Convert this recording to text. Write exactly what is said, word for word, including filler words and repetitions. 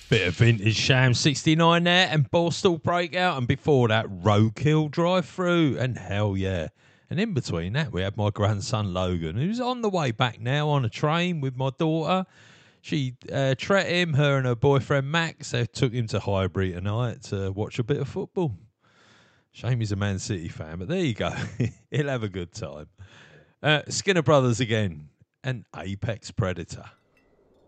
Bit of vintage Sham sixty-nine there, and Borstal Breakout, and before that, Roadkill Drive Through, and hell yeah. And in between that, we had my grandson Logan, who's on the way back now on a train with my daughter. She uh, tret him, her and her boyfriend Max. They took him to Highbury tonight to watch a bit of football. Shame he's a Man City fan, but there you go. He'll have a good time. Uh, Skinner Brothers again, and Apex Predator.